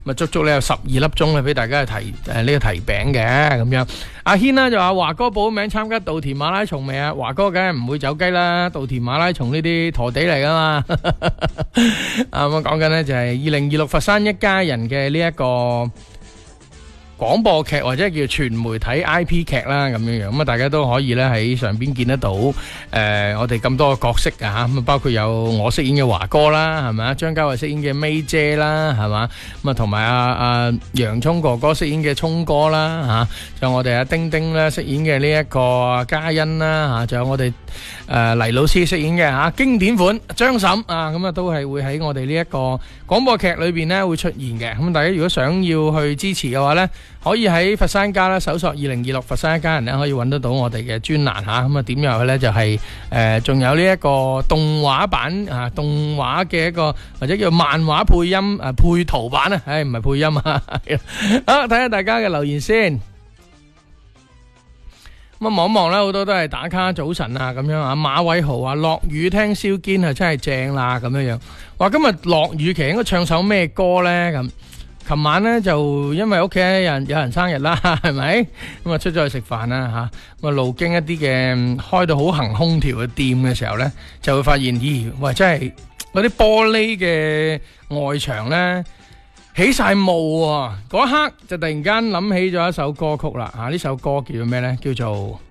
咪足足咧有12粒鐘咧俾大家去提呢個提餅嘅咁樣。阿軒呢就話華哥報名參加稻田馬拉松未啊？華哥梗係唔會走雞啦，稻田馬拉松呢啲陀地嚟噶嘛。咁講緊呢就係2026佛山一家人嘅呢一個廣播劇或者叫全媒體 IP 劇啦咁樣樣，咁啊大家都可以咧喺上邊見得到我哋咁多個角色啊，咁啊包括有我飾演嘅華哥啦，係咪啊？張家慧飾演嘅 May 姐啦，係嘛？咁啊同埋阿洋葱哥哥飾演嘅聰哥啦，嚇，仲有我哋阿丁丁咧飾演嘅呢一個嘉欣啦，嚇，仲有我哋黎老師飾演嘅嚇經典款張嬸啊，咁啊都係會喺我哋呢一個廣播劇裏邊咧會出現嘅。咁大家如果想要去支持嘅話咧，可以喺佛山家啦搜索2026佛山一家人咧，可以揾得到我哋嘅專欄嚇。咁啊點入去咧就係仲有呢一個動畫版啊，動畫嘅一個或者叫漫畫配音配圖版啊，唔係配音啊。好，睇下大家嘅留言先。咁啊望一望咧，好多都係打卡早晨啊咁樣啊。馬偉豪話落雨聽蕭堅啊，真係正啦咁樣樣。話今日落雨其實應該唱首咩歌咧咁？琴晚咧就因為屋企有人生日啦，係咪？咁啊出咗去食飯啦吓，咁啊路經一啲嘅開到好行空調嘅店嘅時候咧，就會發現咦，喂，真係嗰啲玻璃嘅外牆咧起晒霧啊！嗰一刻就突然間諗起咗一首歌曲啦，呢首歌叫做咩咧？叫做